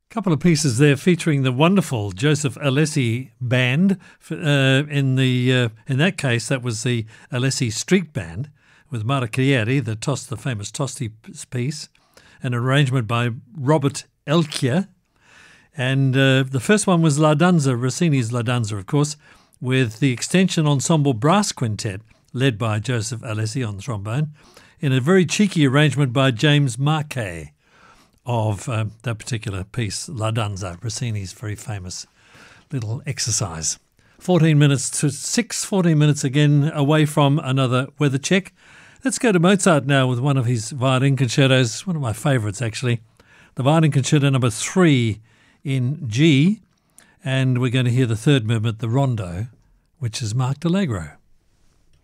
Couple of pieces there featuring the wonderful Joseph Alessi band. In that case, that was the Alessi Street Band with Mara Chieri, the famous Tosti piece, an arrangement by Robert Elkia. And the first one was La Danza, Rossini's La Danza, of course, with the Extension Ensemble Brass Quintet, led by Joseph Alessi on trombone, in a very cheeky arrangement by James Marquet of that particular piece, La Danza, Rossini's very famous little exercise. 14 minutes to 6, 14 minutes again away from another weather check. Let's go to Mozart now with one of his violin concertos, one of my favourites actually, the Violin Concerto number 3 in G, and we're going to hear the third movement, the Rondo, which is marked Allegro.